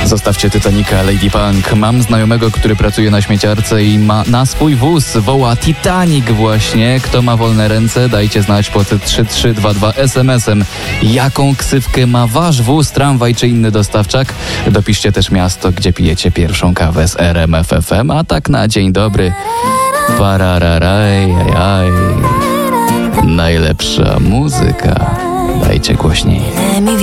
Zostawcie Titanica, Lady Punk. Mam znajomego, który pracuje na śmieciarce i ma na swój wóz woła Titanic właśnie. Kto ma wolne ręce, dajcie znać pod 3322 SMS-em. Jaką ksywkę ma wasz wóz, tramwaj czy inny dostawczak? Dopiszcie też miasto, gdzie pijecie pierwszą kawę z RMF FM. A tak na dzień dobry. Parararaj, jaj. Najlepsza muzyka. Dajcie głośniej.